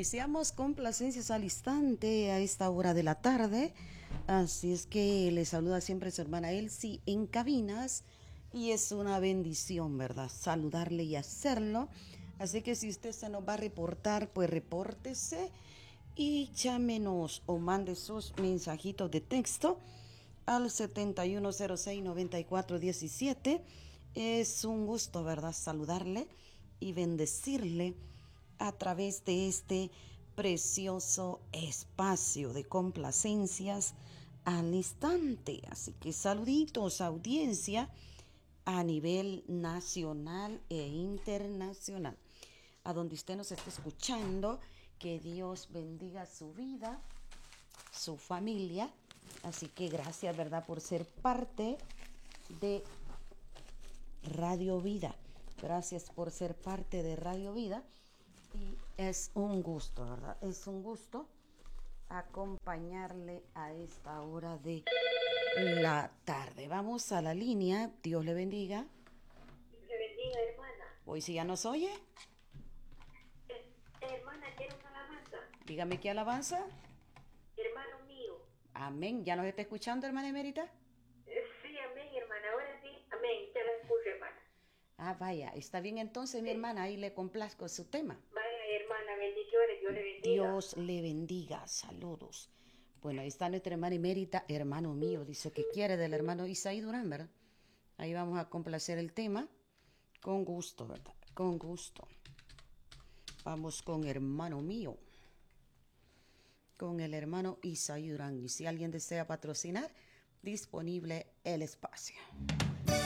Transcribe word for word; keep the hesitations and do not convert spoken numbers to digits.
iniciamos complacencias al instante a esta hora de la tarde. Así es que le saluda siempre su hermana Elsie en cabinas. Y es una bendición, ¿verdad? Saludarle y hacerlo. Así que si usted se nos va a reportar, pues repórtese y llámenos o mande sus mensajitos de texto al setenta y uno cero seis noventa y cuatro diecisiete. Es un gusto, ¿verdad? Saludarle y bendecirle a través de este precioso espacio de complacencias al instante. Así que saluditos, audiencia a nivel nacional e internacional. A donde usted nos esté escuchando, que Dios bendiga su vida, su familia. Así que gracias, ¿verdad?, por ser parte de Radio Vida. Gracias por ser parte de Radio Vida. Y es un gusto, ¿verdad? Es un gusto acompañarle a esta hora de la tarde. Vamos a la línea. Dios le bendiga. Dios le bendiga, hermana. Hoy sí ya nos oye. Eh, hermana, quiero una alabanza. Dígame qué alabanza. Hermano mío. Amén. ¿Ya nos está escuchando, hermana Emérita? Eh, sí, amén, hermana. Ahora sí, amén. Te la escucho, hermana. Ah, vaya. Está bien entonces, mi Sí. hermana. Ahí le complazco su tema. Vaya, hermana, bendiciones. Dios le bendiga. Dios le bendiga. Saludos. Bueno, ahí está nuestra hermana Emérita, hermano mío. Dice que quiere del hermano Isaí Durán, ¿verdad? Ahí vamos a complacer el tema. Con gusto, ¿verdad? Con gusto. Vamos con hermano mío. Con el hermano Isaí Durán. Y si alguien desea patrocinar, disponible el espacio.